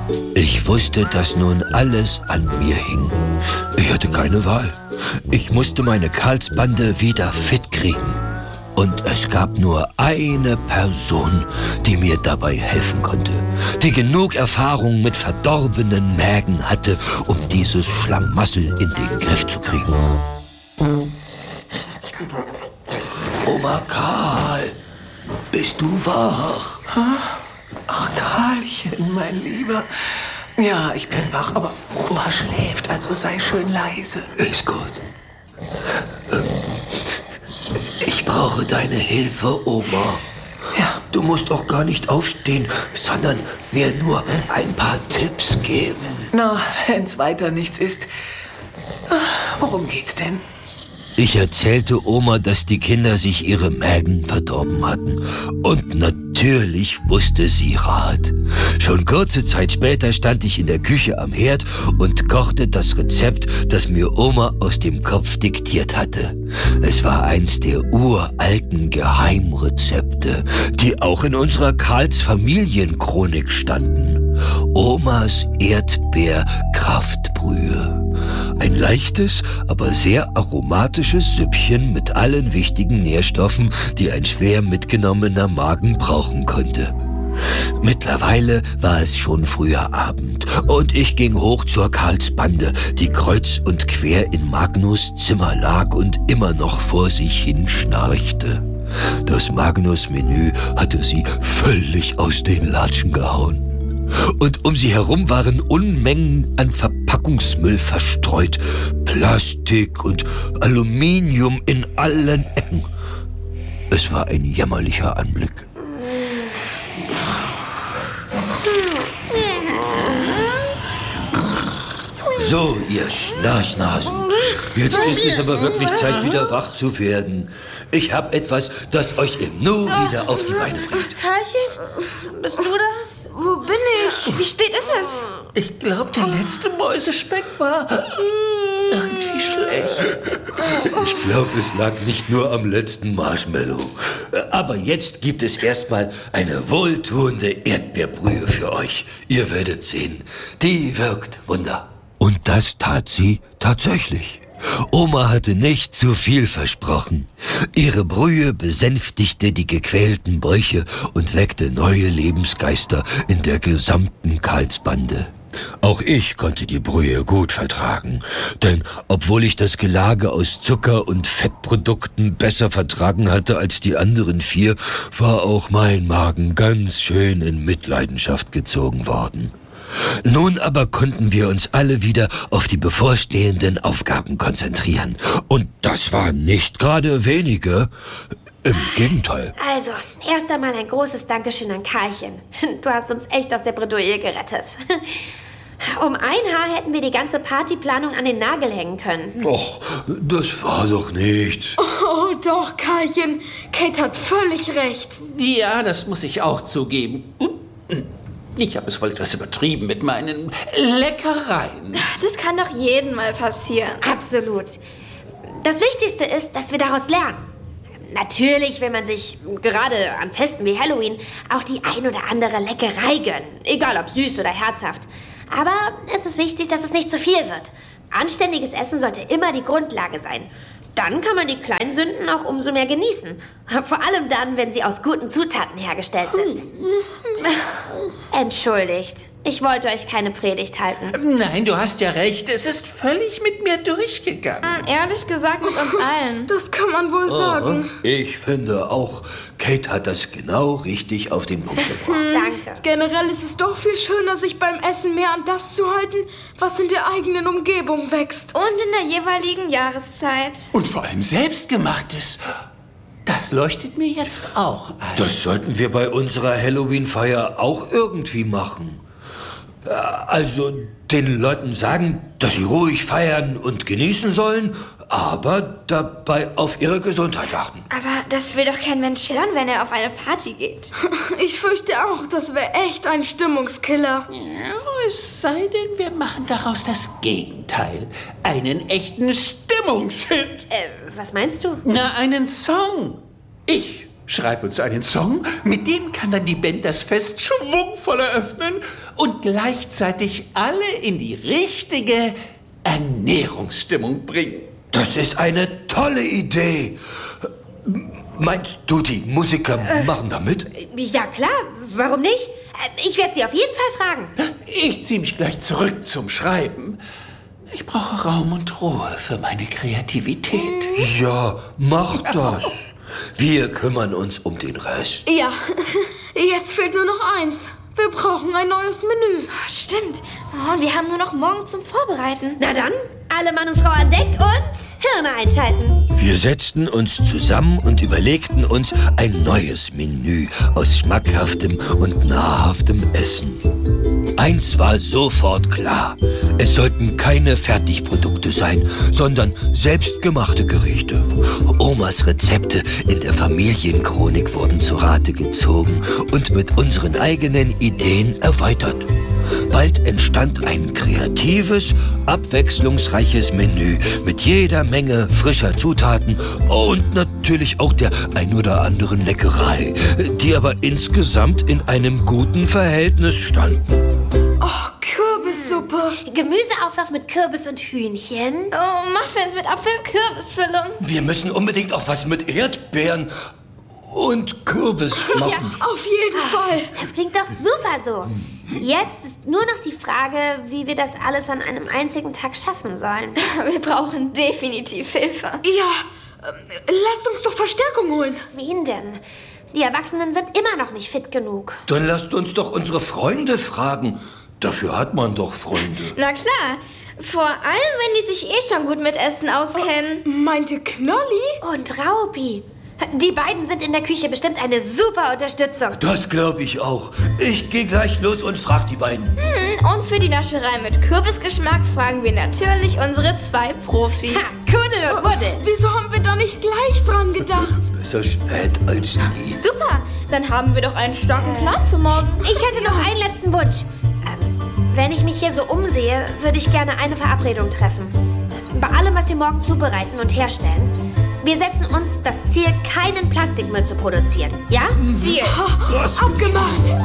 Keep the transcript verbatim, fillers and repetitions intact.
Ich wusste, dass nun alles an mir hing. Ich hatte keine Wahl. Ich musste meine Karlsbande wieder fit kriegen. Und es gab nur eine Person, die mir dabei helfen konnte, die genug Erfahrung mit verdorbenen Mägen hatte, um dieses Schlamassel in den Griff zu kriegen. Oma Karl, bist du wach? Ach, Karlchen, mein Lieber. Ja, ich bin wach, aber Oma schläft, also sei schön leise. Ist gut. Ähm, ich brauche deine Hilfe, Oma. Ja. Du musst auch gar nicht aufstehen, sondern mir nur ein paar Tipps geben. Na, wenn's weiter nichts ist. Worum geht's denn? Ich erzählte Oma, dass die Kinder sich ihre Mägen verdorben hatten. Und natürlich wusste sie Rat. Schon kurze Zeit später stand ich in der Küche am Herd und kochte das Rezept, das mir Oma aus dem Kopf diktiert hatte. Es war eins der uralten Geheimrezepte, die auch in unserer Karls Familienchronik standen. Omas Erdbeerkraftbrühe. Ein leichtes, aber sehr aromatisches Süppchen mit allen wichtigen Nährstoffen, die ein schwer mitgenommener Magen brauchen konnte. Mittlerweile war es schon früher Abend und ich ging hoch zur Karlsbande, die kreuz und quer in Magnus Zimmer lag und immer noch vor sich hin schnarchte. Das Magnus-Menü hatte sie völlig aus den Latschen gehauen. Und um sie herum waren Unmengen an Verpackungsmüll verstreut. Plastik und Aluminium in allen Ecken. Es war ein jämmerlicher Anblick. So, ihr Schnarchnasen. Jetzt ist es aber wirklich Zeit, wieder wach zu werden. Ich habe etwas, das euch im Nu wieder auf die Beine bringt. Karlchen, bist du das? Wo bin ich? Wie spät ist es? Ich glaube, der letzte Mäusespeck war irgendwie schlecht. Ich glaube, es lag nicht nur am letzten Marshmallow. Aber jetzt gibt es erstmal eine wohltuende Erdbeerbrühe für euch. Ihr werdet sehen, die wirkt Wunder. Und das tat sie tatsächlich. Oma hatte nicht zu viel versprochen. Ihre Brühe besänftigte die gequälten Bäuche und weckte neue Lebensgeister in der gesamten Karlsbande. Auch ich konnte die Brühe gut vertragen, denn obwohl ich das Gelage aus Zucker und Fettprodukten besser vertragen hatte als die anderen vier, war auch mein Magen ganz schön in Mitleidenschaft gezogen worden. Nun aber konnten wir uns alle wieder auf die bevorstehenden Aufgaben konzentrieren. Und das waren nicht gerade wenige. Im Gegenteil. Also, erst einmal ein großes Dankeschön an Karlchen. Du hast uns echt aus der Bredouille gerettet. Um ein Haar hätten wir die ganze Partyplanung an den Nagel hängen können. Och, das war doch nichts. Oh, doch, Karlchen. Kate hat völlig recht. Ja, das muss ich auch zugeben. Ich habe es wohl etwas übertrieben mit meinen Leckereien. Das kann doch jedem mal passieren. Absolut. Das Wichtigste ist, dass wir daraus lernen. Natürlich will man sich, gerade an Festen wie Halloween, auch die ein oder andere Leckerei gönnen. Egal ob süß oder herzhaft. Aber es ist wichtig, dass es nicht zu viel wird. Anständiges Essen sollte immer die Grundlage sein. Dann kann man die kleinen Sünden auch umso mehr genießen. Vor allem dann, wenn sie aus guten Zutaten hergestellt sind. Entschuldigt, ich wollte euch keine Predigt halten. Nein, du hast ja recht. Es ist völlig mit mir durchgegangen. Ehrlich gesagt mit uns allen. Das kann man wohl sagen. Ich finde auch, Kate hat das genau richtig auf den Punkt gebracht. Danke. Generell ist es doch viel schöner, sich beim Essen mehr an das zu halten, was in der eigenen Umgebung wächst. Und in der jeweiligen Jahreszeit. Und vor allem Selbstgemachtes. Das leuchtet mir jetzt auch ein. Das sollten wir bei unserer Halloween-Feier auch irgendwie machen. Also den Leuten sagen, dass sie ruhig feiern und genießen sollen, aber dabei auf ihre Gesundheit achten. Aber das will doch kein Mensch hören, wenn er auf eine Party geht. Ich fürchte auch, das wäre echt ein Stimmungskiller. Ja, es sei denn, wir machen daraus das Gegenteil. Einen echten Stimmungshit. Äh, was meinst du? Na, einen Song. Ich Schreib uns einen Song, mit dem kann dann die Band das Fest schwungvoll eröffnen und gleichzeitig alle in die richtige Ernährungsstimmung bringen. Das ist eine tolle Idee. Meinst du, die Musiker äh, machen da mit? Ja, klar. Warum nicht? Ich werde sie auf jeden Fall fragen. Ich ziehe mich gleich zurück zum Schreiben. Ich brauche Raum und Ruhe für meine Kreativität. Ja, mach das. Wir kümmern uns um den Rest. Ja, jetzt fehlt nur noch eins. Wir brauchen ein neues Menü. Stimmt. Und wir haben nur noch morgen zum Vorbereiten. Na dann, alle Mann und Frau an Deck und Hirne einschalten. Wir setzten uns zusammen und überlegten uns ein neues Menü aus schmackhaftem und nahrhaftem Essen. Eins war sofort klar. Es sollten keine Fertigprodukte sein, sondern selbstgemachte Gerichte. Omas Rezepte in der Familienchronik wurden zu Rate gezogen und mit unseren eigenen Ideen erweitert. Bald entstand ein kreatives, abwechslungsreiches Menü mit jeder Menge frischer Zutaten und natürlich auch der ein oder anderen Leckerei, die aber insgesamt in einem guten Verhältnis standen. Oh, Kürbissuppe. Gemüseauflauf mit Kürbis und Hühnchen. Oh, Muffins mit Apfel-Kürbisfüllung. Wir müssen unbedingt auch was mit Erdbeeren und Kürbis machen. Ja, auf jeden Fall. Das klingt doch super so. Jetzt ist nur noch die Frage, wie wir das alles an einem einzigen Tag schaffen sollen. Wir brauchen definitiv Hilfe. Ja, äh, lasst uns doch Verstärkung holen. Wen denn? Die Erwachsenen sind immer noch nicht fit genug. Dann lasst uns doch unsere Freunde fragen. Dafür hat man doch Freunde. Na klar. Vor allem, wenn die sich eh schon gut mit Essen auskennen. Oh, meinte Knolli? Und Raupi. Die beiden sind in der Küche bestimmt eine super Unterstützung. Das glaube ich auch. Ich gehe gleich los und frag die beiden. Hm, und für die Nascherei mit Kürbisgeschmack fragen wir natürlich unsere zwei Profis. Ha, Kudel und Muddel. Wieso haben wir da nicht gleich dran gedacht? Besser spät als nie. Super, dann haben wir doch einen starken Plan für morgen. Ich hätte noch einen letzten Wunsch. Ähm, wenn ich mich hier so umsehe, würde ich gerne eine Verabredung treffen. Bei allem, was wir morgen zubereiten und herstellen. Wir setzen uns das Ziel, keinen Plastikmüll zu produzieren. Ja? Deal. Abgemacht.